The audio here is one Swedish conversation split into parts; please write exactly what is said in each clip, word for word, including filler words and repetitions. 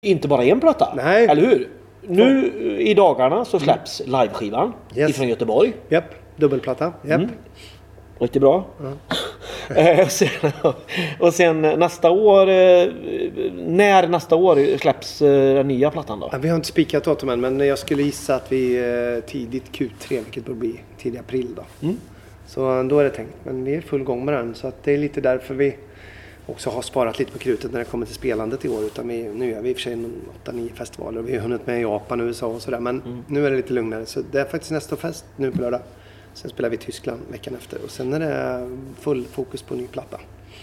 inte bara en platta. Nej. Eller hur? Nu i dagarna så släpps mm. liveskivan yes. ifrån Göteborg. Japp, dubbelplatta. Japp. Mm. Riktigt bra. Mm. och, sen, och sen nästa år, när nästa år släpps den nya plattan då? Ja, vi har inte spikat datum än, men jag skulle gissa att vi tidigt Q tre, vilket borde bli tidig april då. Mm. Så då är det tänkt, men vi är full gång med den, så att det är lite därför vi också har sparat lite på krutet när det kommer till spelandet i år. Utan vi, nu är vi i och för sig åtta nio festivaler och vi har hunnit med i Japan och U S A och sådär. Men mm. nu är det lite lugnare. Så det är faktiskt nästa fest nu på lördag. Sen spelar vi i Tyskland veckan efter. Och sen är det full fokus på ny platta.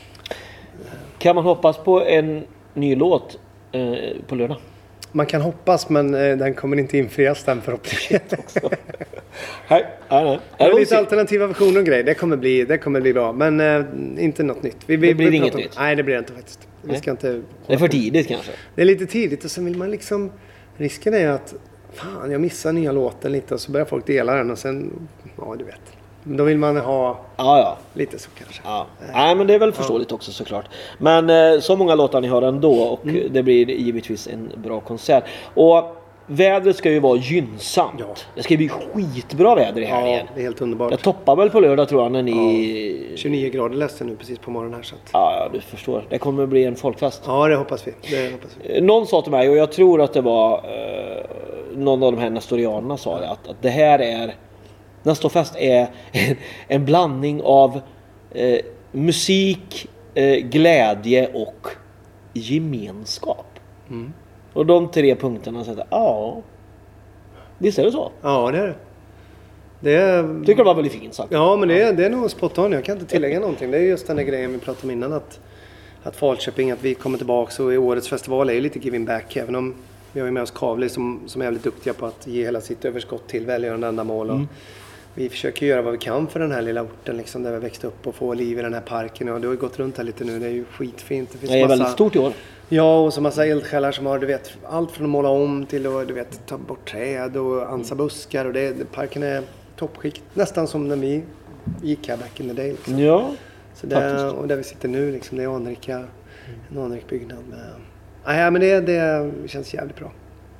Kan man hoppas på en ny låt eh, på lördag? Man kan hoppas, men eh, den kommer inte infrias, den förhoppningen. Nej, nej, nej. Det är lite alternativa versioner och grejer. Det kommer bli, det kommer bli bra. Men eh, inte något nytt. Vi, vi, det blir vi inget om, nytt? Nej, det blir det inte faktiskt. Vi ska inte, det är för tidigt kanske? Det är lite tidigt och sen vill man liksom... Risken är att fan, jag missar nya låten lite och så börjar folk dela den och sen... Ja, du vet. Då vill man ha ja, ja. lite så kanske. Ja. Nej, men det är väl förståeligt ja. också såklart. Men eh, så många låtar ni har ändå och mm. det blir givetvis en bra konsert. Och vädret ska ju vara gynnsamt. Ja. Det ska ju bli skitbra väder i helgen. Ja, det är helt underbart. Jag toppar väl på lördag tror jag när ni... Ja. tjugonio grader läste jag nu precis på morgonen här så att... Ja, du förstår. Det kommer bli en folkfest. Ja, det hoppas vi. Det hoppas vi. Någon sa till mig, och jag tror att det var eh, någon av de här nestorianerna sa det, att, att det här är... Nestorfest är en, en blandning av eh, musik, eh, glädje och gemenskap. Mm. Och de tre punkterna säger ja. Visst är det så? Ja, det är det. Det är... Tycker det var väldigt fint sagt. Ja, men det är, det är nog spot on. Jag kan inte tillägga någonting. Det är just den där grejen vi pratade om innan. Att, att Falköping, att vi kommer tillbaka och i årets festival är ju lite giving back. Även om vi har ju med oss Kavli som, som är väldigt duktiga på att ge hela sitt överskott till välgörande ändamål. Mm. Vi försöker göra vad vi kan för den här lilla orten liksom, där vi växte upp och få liv i den här parken. Och det har ju gått runt här lite nu. Det är ju skitfint. Det, finns det är massa... väldigt stort i år. Ja, och så massa eldsjälar som har, du vet, allt från att måla om till att, du vet, ta bort träd och ansa buskar. Och det, parken är toppskikt. Nästan som när vi gick här back in the day. Liksom. Ja, så där, och där vi sitter nu, liksom, det är anrika, en anrik byggnad. Med... Nej, men det, det känns jävligt bra.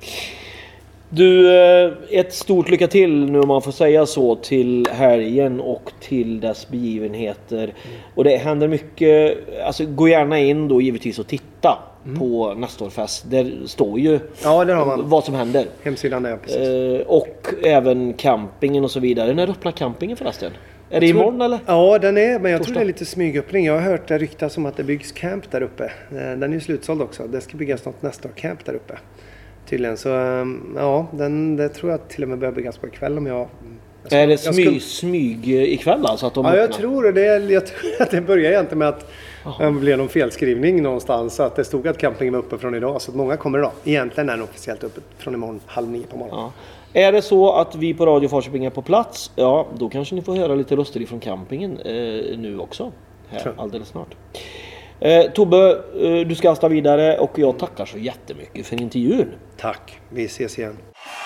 Du, ett stort lycka till nu om man får säga så till helgen och till dess begivenheter. Mm. Och det händer mycket, alltså gå gärna in då givetvis och titta mm. på Nestorfest. Där står ju ja, där har man. vad som händer. Hemsidan är precis. Eh, och även campingen och så vidare. När öppnar campingen förresten? Är det jag imorgon tror, eller? Ja, den är, men jag Torsdag. tror det är lite smygöppning. Jag har hört det ryktas om att det byggs camp där uppe. Den är ju slutsåld också. Det ska byggas något Nestor camp där uppe. Tydligen, så ja, den, det tror jag till och med börjar byggas på ikväll om jag... jag ska, är det smyg, skulle... smyg ikväll alltså? Att de ja, jag tror, det, jag tror att det börjar egentligen med att det blev någon felskrivning någonstans. Så att det stod att campingen var uppe från idag. Så att många kommer idag. Egentligen är den officiellt uppe från imorgon halv nio på morgonen. Ja. Är det så att vi på Radio Falköping är på plats? Ja, då kanske ni får höra lite röster ifrån campingen eh, nu också. Här, alldeles snart. Eh, Tobbe, eh, du ska asta vidare och jag tackar så jättemycket för intervjun. Tack, vi ses igen.